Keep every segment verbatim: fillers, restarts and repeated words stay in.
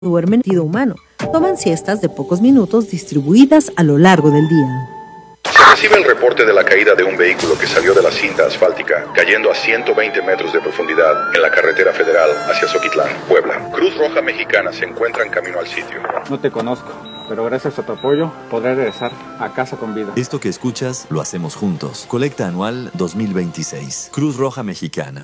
duermen sentido humano. Toman siestas de pocos minutos distribuidas a lo largo del día. Se recibe el reporte de la caída de un vehículo que salió de la cinta asfáltica, cayendo a ciento veinte metros de profundidad en la carretera federal hacia Zoquitlán, Puebla. Cruz Roja Mexicana se encuentra en camino al sitio. No te conozco, pero gracias a tu apoyo podré regresar a casa con vida. Esto que escuchas lo hacemos juntos. Colecta anual dos mil veintiséis. Cruz Roja Mexicana.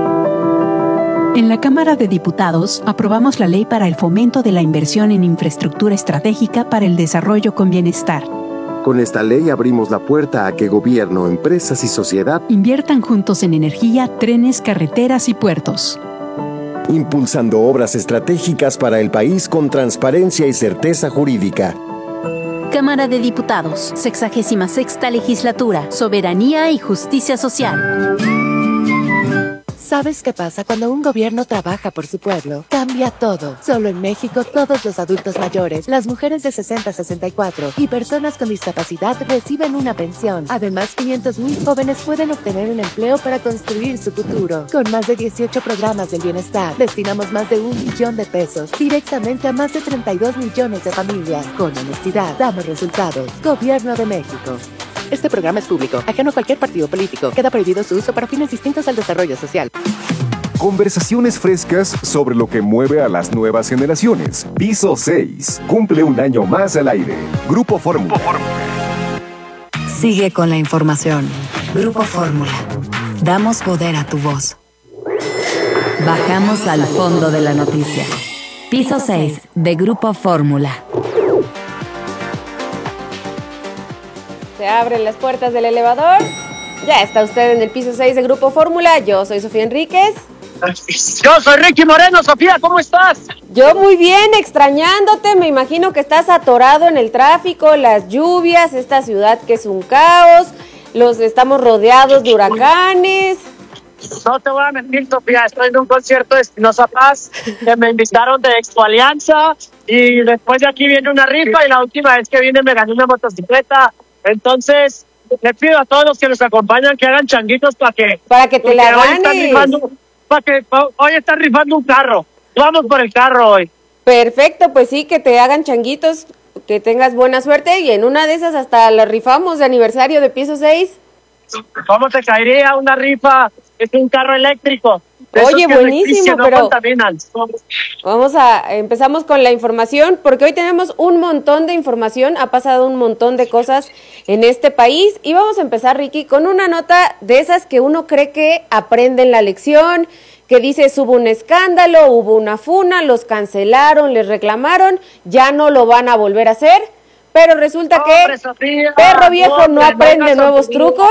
En la Cámara de Diputados aprobamos la ley para el fomento de la inversión en infraestructura estratégica para el desarrollo con bienestar. Con esta ley abrimos la puerta a que gobierno, empresas y sociedad inviertan juntos en energía, trenes, carreteras y puertos, impulsando obras estratégicas para el país con transparencia y certeza jurídica. Cámara de Diputados, sexagésima sexta legislatura, soberanía y justicia social. ¿Sabes qué pasa cuando un gobierno trabaja por su pueblo? Cambia todo. Solo en México, todos los adultos mayores, las mujeres de sesenta a sesenta y cuatro y personas con discapacidad reciben una pensión. Además, quinientos mil jóvenes pueden obtener un empleo para construir su futuro. Con más de dieciocho programas del bienestar, destinamos más de un millón de pesos directamente a más de treinta y dos millones de familias. Con honestidad, damos resultados. Gobierno de México. Este programa es público, ajeno a cualquier partido político. Queda prohibido su uso para fines distintos al desarrollo social. Conversaciones frescas sobre lo que mueve a las nuevas generaciones. Piso seis. Cumple un año más al aire. Grupo Fórmula. Sigue con la información. Grupo Fórmula. Damos poder a tu voz. Bajamos al fondo de la noticia. Piso seis de Grupo Fórmula. Se abren las puertas del elevador. Ya está usted en el piso seis de Grupo Fórmula. Yo soy Sofía Enríquez. Yo soy Ricky Moreno. Sofía, ¿cómo estás? Yo muy bien, extrañándote. Me imagino que estás atorado en el tráfico, las lluvias, esta ciudad que es un caos. Los estamos rodeados de huracanes. No te voy a mentir, Sofía. Estoy en un concierto de Espinosa Paz que me invitaron de Expo Alianza. Y después de aquí viene una rifa. Y la última vez que vine me gané una motocicleta. Entonces, le pido a todos los que nos acompañan que hagan changuitos para que... Para que te la ganes. Para que hoy están rifando un carro. Vamos por el carro hoy. Perfecto, pues sí, que te hagan changuitos, que tengas buena suerte. Y en una de esas hasta la rifamos de aniversario de piso seis. ¿Cómo te caería una rifa? Es un carro eléctrico. Oye, buenísimo, no pero contaminan. Vamos a, empezamos con la información, porque hoy tenemos un montón de información, ha pasado un montón de cosas en este país, y vamos a empezar, Ricky, con una nota de esas que uno cree que aprenden la lección, que dice, hubo un escándalo, hubo una funa, los cancelaron, les reclamaron, ya no lo van a volver a hacer, pero resulta ¡Hombre, que Sofía! perro viejo no, no aprende no nuevos tontería. trucos.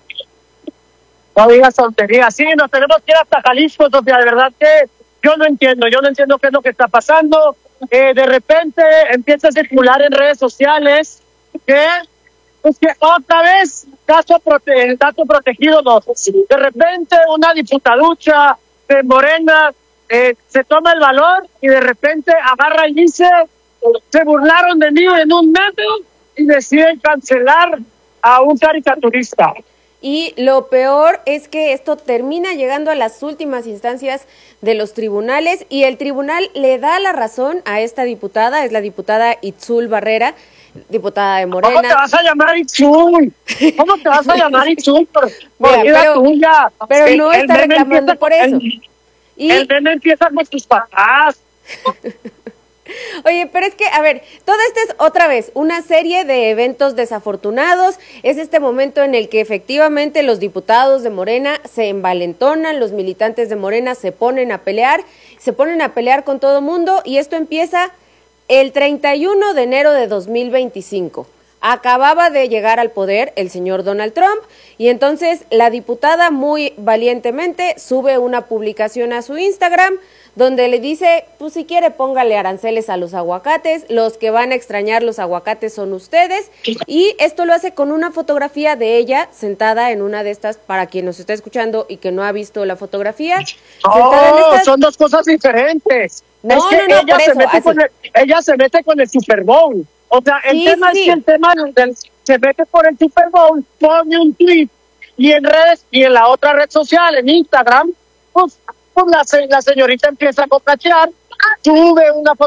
No digas tonterías. Sí, nos tenemos que ir hasta Jalisco, Sofía. De verdad que yo no entiendo. Yo no entiendo qué es lo que está pasando. Eh, de repente empieza a circular en redes sociales que, pues que otra vez caso prote dato protegido. No. De repente una diputaducha de Morena eh, se toma el valor y de repente agarra y dice, se burlaron de mí en un meme y deciden cancelar a un caricaturista. Y lo peor es que esto termina llegando a las últimas instancias de los tribunales y el tribunal le da la razón a esta diputada, es la diputada Itzul Barrera, diputada de Morena. ¿Cómo te vas a llamar Itzul? ¿Cómo te vas a llamar Itzul? Por, por Mira, pero, tuya. pero el, no el está reclamando por eso. El, y... el meme empieza con tus papás. Oye, pero es que, a ver, toda esta es otra vez una serie de eventos desafortunados, es este momento en el que efectivamente los diputados de Morena se envalentonan, los militantes de Morena se ponen a pelear, se ponen a pelear con todo mundo y esto empieza el treinta y uno de enero de dos mil veinticinco. Acababa de llegar al poder el señor Donald Trump y entonces la diputada muy valientemente sube una publicación a su Instagram donde le dice, pues si quiere póngale aranceles a los aguacates, los que van a extrañar los aguacates son ustedes, y esto lo hace con una fotografía de ella sentada en una de estas, para quien nos está escuchando y que no ha visto la fotografía. No, estas... son dos cosas diferentes. No, es que no, no, ella, por se eso, mete con el, ella se mete con el Super Bowl. O sea, el sí, tema sí. es que el tema del, se mete por el Super Bowl, pone un tweet, y en redes, y en la otra red social, en Instagram, pues, pues la, la señorita empieza a cocachear, sube una foto